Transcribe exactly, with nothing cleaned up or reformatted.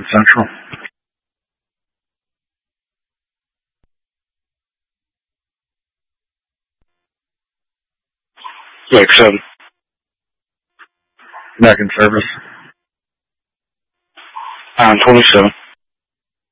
Central. Lake seven. Back in service. On twenty-seven.